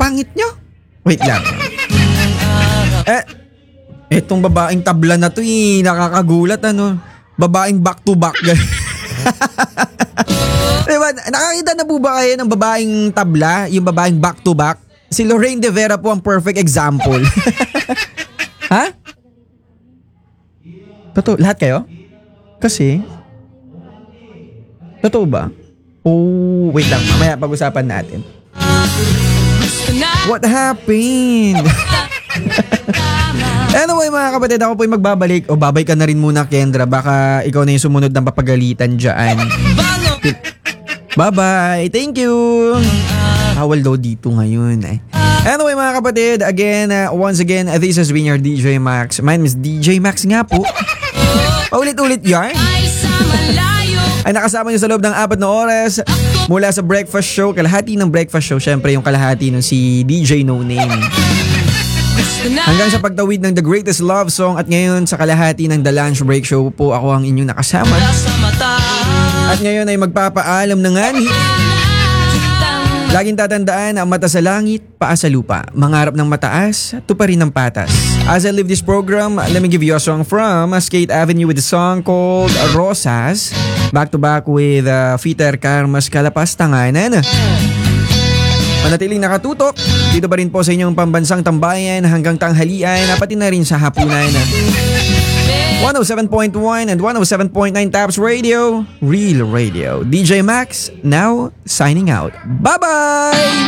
pangit nyo. Wait lang. Etong babaeng tabla na to nakakagulat ano. Babaeng back to back. Diba, nakakita na po ba kayo ng babaeng tabla? Yung babaeng back to back? Si Lorraine De Vera po ang perfect example. Ha? Totoo, lahat kayo? Kasi? Totoo ba? Oh, wait lang. Mamaya pag-usapan natin. What happened? Anyway mga kapatid, ako po yung magbabalik. O babay ka na rin muna, Kendra. Baka ikaw na yung sumunod ng papagalitan dyan. Bye-bye. Thank you. Bawal daw dito ngayon. Anyway mga kapatid, again, once again, this has been your DJ Max. My name is DJ Max nga po. Paulit-ulit yan. Ay nakasama nyo sa loob ng 4 na oras mula sa breakfast show. Kalahati ng breakfast show, syempre yung kalahati ng si DJ No Name. Hanggang sa pagtawid ng The Greatest Love Song at ngayon sa kalahati ng The Lunch Break Show po ako ang inyong nakasama. At ngayon ay magpapaalam na nga ni. Laging tatandaan ang mata sa langit, paa sa lupa. Mangarap ng mataas, tuparin ng patas. As I leave this program, let me give you a song from Skate Avenue with a song called Rosas. Back to back with Fiter Karmas Kalapas Tanganan. Manatiling nakatutok, dito pa rin po sa inyong pambansang tambayan hanggang tanghalian, pati na rin sa hapunan. 107.1 and 107.9 Taps Radio, Real Radio. DJ Max, now signing out. Bye-bye!